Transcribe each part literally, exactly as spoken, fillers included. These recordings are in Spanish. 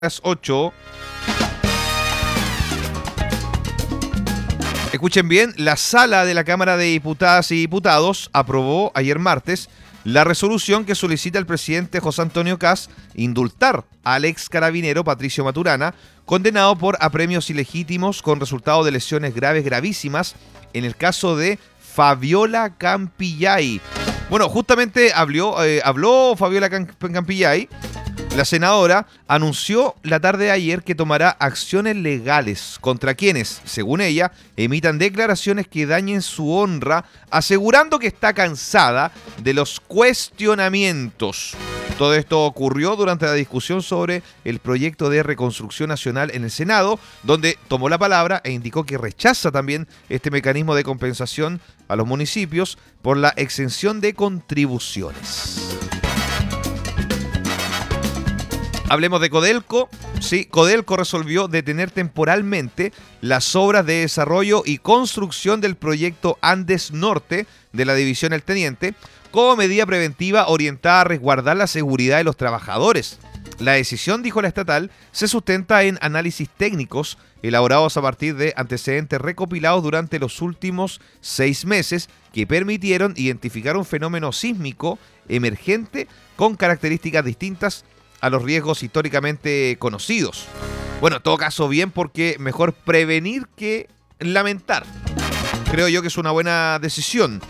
Las ocho. Escuchen bien, la sala de la Cámara de Diputadas y Diputados aprobó ayer martes la resolución que solicita al presidente José Antonio Kast indultar al ex carabinero Patricio Maturana, condenado por apremios ilegítimos con resultado de lesiones graves gravísimas en el caso de Fabiola Campillay. Bueno, justamente habló, eh, habló Fabiola Campillay. La senadora anunció la tarde de ayer que tomará acciones legales contra quienes, según ella, emitan declaraciones que dañen su honra, asegurando que está cansada de los cuestionamientos. Todo esto ocurrió durante la discusión sobre el proyecto de reconstrucción nacional en el Senado, donde tomó la palabra e indicó que rechaza también este mecanismo de compensación a los municipios por la exención de contribuciones. Hablemos de Codelco. Sí, Codelco resolvió detener temporalmente las obras de desarrollo y construcción del proyecto Andes Norte de la División El Teniente como medida preventiva orientada a resguardar la seguridad de los trabajadores. La decisión, dijo la estatal, se sustenta en análisis técnicos elaborados a partir de antecedentes recopilados durante los últimos seis meses que permitieron identificar un fenómeno sísmico emergente con características distintas a los riesgos históricamente conocidos. Bueno, en todo caso bien, porque mejor prevenir que lamentar. Creo yo que es una buena decisión.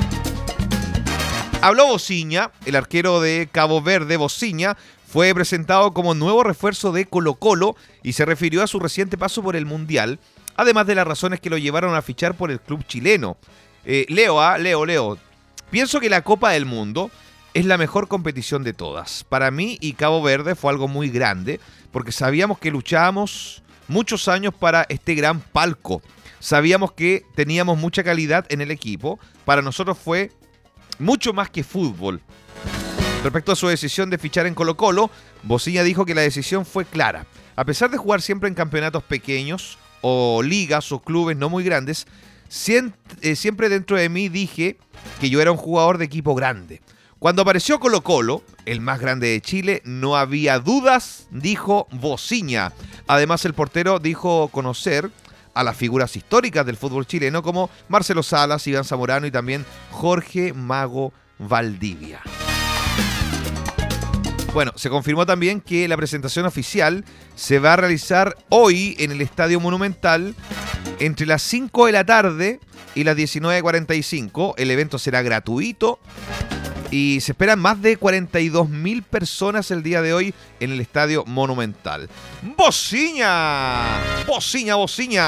Habló Bociña, el arquero de Cabo Verde, Bociña, fue presentado como nuevo refuerzo de Colo-Colo y se refirió a su reciente paso por el Mundial, además de las razones que lo llevaron a fichar por el club chileno. Eh, Leo, ah, Leo, Leo, pienso que la Copa del Mundo es la mejor competición de todas. Para mí y Cabo Verde fue algo muy grande, porque sabíamos que luchábamos muchos años para este gran palco. Sabíamos que teníamos mucha calidad en el equipo. Para nosotros fue mucho más que fútbol. Respecto a su decisión de fichar en Colo-Colo, Bociña dijo que la decisión fue clara. A pesar de jugar siempre en campeonatos pequeños, o ligas, o clubes no muy grandes, siempre dentro de mí dije que yo era un jugador de equipo grande. Cuando apareció Colo-Colo, el más grande de Chile, no había dudas, dijo Bociña. Además, el portero dijo conocer a las figuras históricas del fútbol chileno como Marcelo Salas, Iván Zamorano y también Jorge Mago Valdivia. Bueno, se confirmó también que la presentación oficial se va a realizar hoy en el Estadio Monumental entre las cinco de la tarde y las diecinueve cuarenta y cinco. El evento será gratuito. Y se esperan más de cuarenta y dos mil personas el día de hoy en el Estadio Monumental. ¡Bociña! ¡Bociña, Bociña!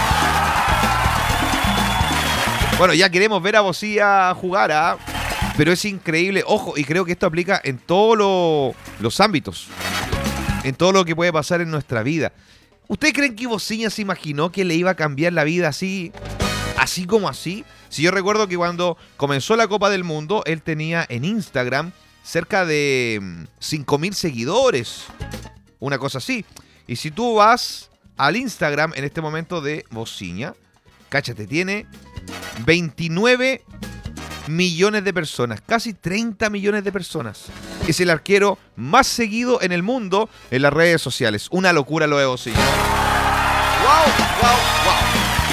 Bueno, ya queremos ver a Bociña jugar, ¿ah? Pero es increíble. Ojo, y creo que esto aplica en todos lo, los ámbitos. En todo lo que puede pasar en nuestra vida. ¿Ustedes creen que Bociña se imaginó que le iba a cambiar la vida así? Así como así. Si yo recuerdo que cuando comenzó la Copa del Mundo, él tenía en Instagram cerca de cinco mil seguidores. Una cosa así. Y si tú vas al Instagram en este momento de Bociña, cáchate, tiene veintinueve millones de personas. Casi treinta millones de personas. Es el arquero más seguido en el mundo en las redes sociales. Una locura lo de Bociña. ¡Wow! ¡Wow! ¡Wow!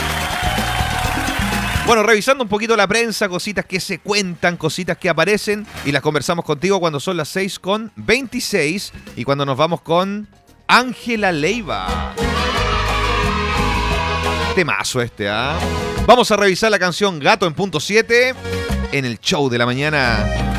Bueno, revisando un poquito la prensa, cositas que se cuentan, cositas que aparecen y las conversamos contigo cuando son las seis con veintiséis y cuando nos vamos con Ángela Leiva. Temazo este, ¿ah? ¿eh? Vamos a revisar la canción Gato en punto siete en el show de la mañana.